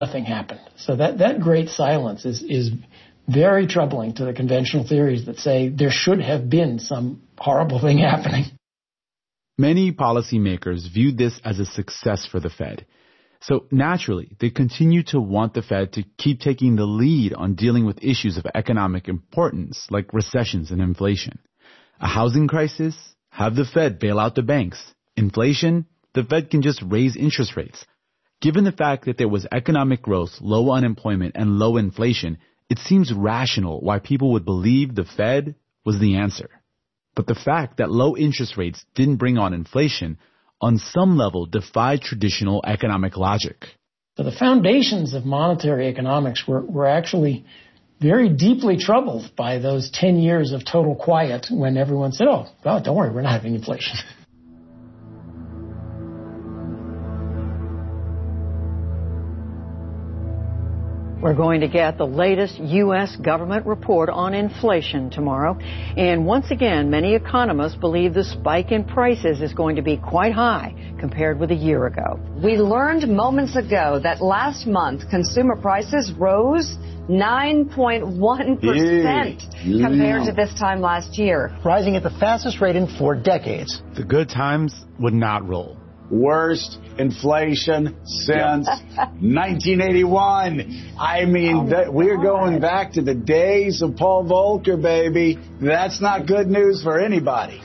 Nothing happened. So that great silence is very troubling to the conventional theories that say there should have been some horrible thing happening. Many policymakers viewed this as a success for the Fed. So naturally, they continue to want the Fed to keep taking the lead on dealing with issues of economic importance like recessions and inflation. A housing crisis? Have the Fed bail out the banks. Inflation? The Fed can just raise interest rates. Given the fact that there was economic growth, low unemployment, and low inflation, it seems rational why people would believe the Fed was the answer. But the fact that low interest rates didn't bring on inflation on some level defied traditional economic logic. So the foundations of monetary economics were actually very deeply troubled by those 10 years of total quiet when everyone said, oh, well, don't worry, we're not having inflation. We're going to get the latest U.S. government report on inflation tomorrow. And once again, many economists believe the spike in prices is going to be quite high compared with a year ago. We learned moments ago that last month consumer prices rose 9.1% compared to this time last year. Rising at the fastest rate in 4 decades. The good times would not roll. Worst inflation since 1981. I mean, we're going back to the days of Paul Volcker, baby. That's not good news for anybody.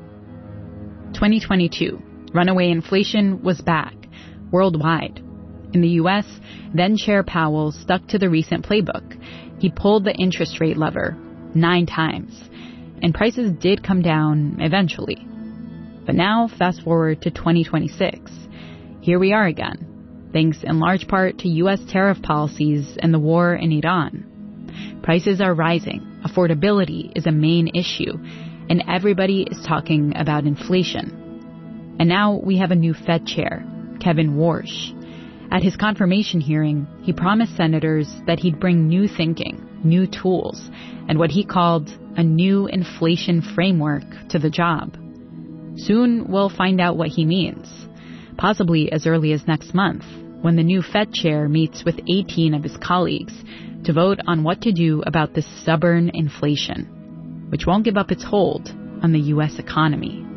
2022. Runaway inflation was back worldwide. In the U.S., then Chair Powell stuck to the recent playbook. He pulled the interest rate lever 9 times, and prices did come down eventually. But now, fast forward to 2026. Here we are again, thanks in large part to U.S. tariff policies and the war in Iran. Prices are rising, affordability is a main issue, and everybody is talking about inflation. And now we have a new Fed chair, Kevin Warsh. At his confirmation hearing, he promised senators that he'd bring new thinking, new tools, and what he called a new inflation framework to the job. Soon we'll find out what he means, possibly as early as next month, when the new Fed chair meets with 18 of his colleagues to vote on what to do about this stubborn inflation, which won't give up its hold on the U.S. economy.